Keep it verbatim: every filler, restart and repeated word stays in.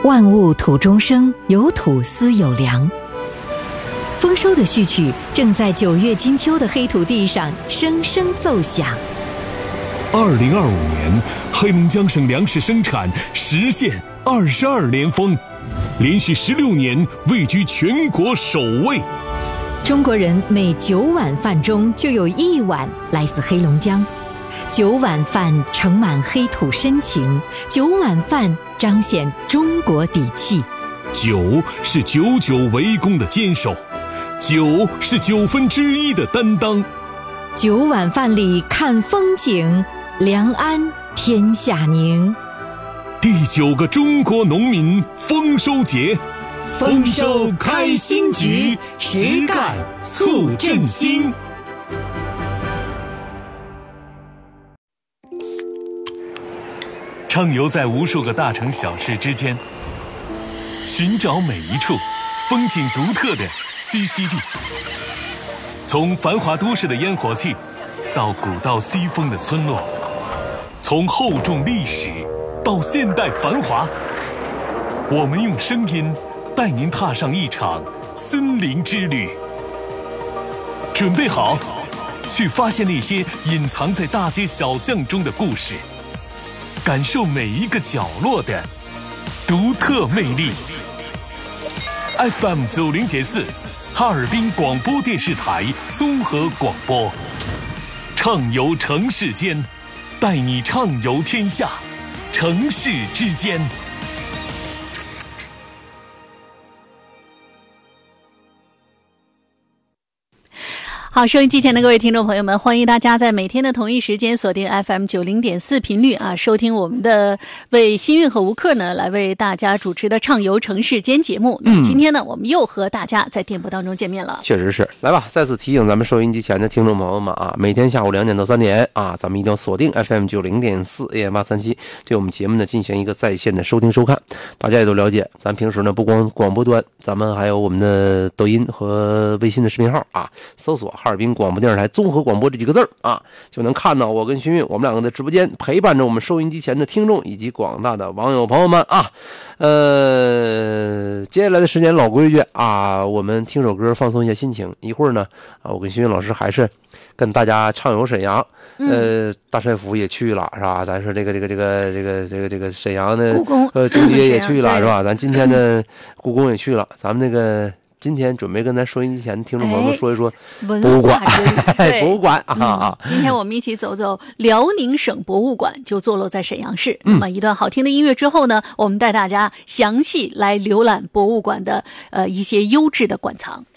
万物土中生，有土斯有粮。丰收的序曲正在九月金秋的黑土地上声声奏响。 二零二五年，黑龙江省粮食生产实现二十二连丰，连续十六年位居全国首位。 中国人每九碗饭中就有一碗来自黑龙江。九碗饭盛满黑土深情，九碗饭彰显中国底气。 九是久久为功的坚守，九是九分之一的担当。 九碗饭里看风景，良安天下宁。 第九个中国农民丰收节， 丰收开新局，实干促振兴。 畅游在无数个大城小市之间，寻找每一处风景独特的栖息地。从繁华都市的烟火气，到古道西风的村落，从厚重历史到现代繁华，我们用声音带您踏上一场森林之旅。准备好，去发现那些隐藏在大街小巷中的故事，感受每一个角落的独特魅力。F M 九零点四，哈尔滨广播电视台综合广播，畅游城市间，带你畅游天下，城市之间。 好，收音机前的各位听众朋友们，欢迎大家在每天的同一时间锁定 F M 九零点四频率啊，收听我们的为新运和吴克呢来为大家主持的畅游城市间节目。嗯，今天呢，我们又和大家在电波当中见面了。 确实是，来吧，再次提醒咱们收音机前的听众朋友们啊，每天下午两点到三点啊，咱们一定要锁定 F M 九零点四 A M 八三七，对我们节目呢进行一个在线的收听收看。大家也都了解，咱平时呢不光广播端，咱们还有我们的抖音和微信的视频号啊，搜索哈尔滨广播电视台综合广播这几个字儿啊，就能看到我跟徐运我们两个的直播间，陪伴着我们收音机前的听众以及广大的网友朋友们啊。呃，接下来的时间老规矩啊，我们听首歌放松一下心情。一会儿呢啊，我跟徐运老师还是跟大家畅游沈阳。呃，大帅府也去了是吧？咱说这个这个这个这个这个这个沈阳的故宫呃中街也去了是吧？咱今天的故宫也去了，咱们那个。今天准备跟咱收音机前的听众朋友们说一说博物馆， 哎、 博物馆啊啊、 嗯！今天我们一起走走辽宁省博物馆，就坐落在沈阳市。嗯、那么一段好听的音乐之后呢，我们带大家详细来浏览博物馆的呃一些优质的馆藏。